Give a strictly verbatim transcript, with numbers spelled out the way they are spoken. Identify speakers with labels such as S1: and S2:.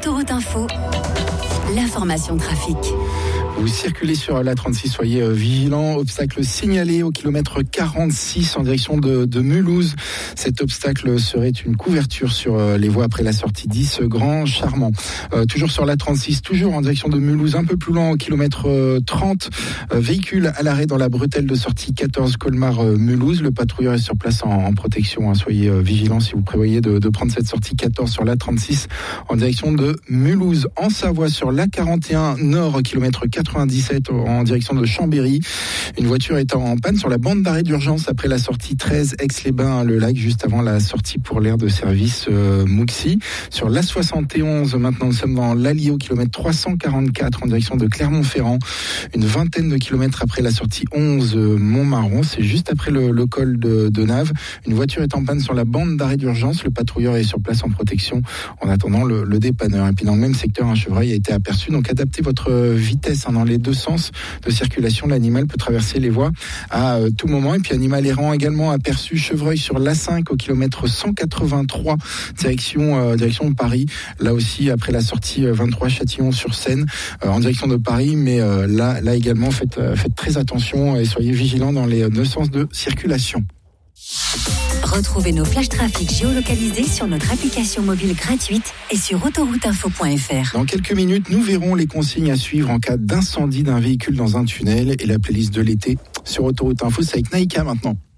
S1: Autoroute Info, l'information trafic.
S2: Vous circulez sur la trente-six, soyez vigilants. Obstacle signalé au kilomètre quarante-six en direction de, de Mulhouse. Cet obstacle serait une couverture sur les voies après la sortie dix Grand Charmant. Euh, toujours sur la trente-six, toujours en direction de Mulhouse, un peu plus loin au kilomètre trente. Euh, véhicule à l'arrêt dans la bretelle de sortie quatorze Colmar-Mulhouse. Le patrouilleur est sur place en, en protection. Hein. Soyez vigilants si vous prévoyez de, de prendre cette sortie quatorze sur la trente-six en direction de Mulhouse. En Savoie, sur la quarante et un Nord, kilomètre quatre-vingt-dix-sept en direction de Chambéry. Une voiture est en panne sur la bande d'arrêt d'urgence après la sortie treize Aix-les-Bains-le-Lac, juste avant la sortie pour l'aire de service euh, Mouxy. Sur l'A soixante et onze, maintenant nous sommes dans l'Allier au kilomètre trois cent quarante-quatre en direction de Clermont-Ferrand. Une vingtaine de kilomètres après la sortie onze euh, Montmarron, c'est juste après le, le col de, de Naves. Une voiture est en panne sur la bande d'arrêt d'urgence. Le patrouilleur est sur place en protection en attendant le, le dépanneur. Et puis dans le même secteur, un chevreuil a été aperçu. Donc adaptez votre vitesse hein, dans les deux sens de circulation. L'animal peut traverser les voies à euh, tout moment. Et puis animal errant également aperçu, chevreuil sur l'A cinq au kilomètre cent quatre-vingt-trois direction euh, direction de Paris. Là aussi après la sortie vingt-trois Châtillon-sur-Seine euh, en direction de Paris. Mais euh, là là également faites euh, faites très attention et soyez vigilants dans les deux sens de circulation.
S1: Retrouvez nos flash trafic géolocalisés sur notre application mobile gratuite et sur autoroute info point f r.
S2: Dans quelques minutes, nous verrons les consignes à suivre en cas d'incendie d'un véhicule dans un tunnel et la playlist de l'été sur Autoroute Info. C'est avec Naïka maintenant.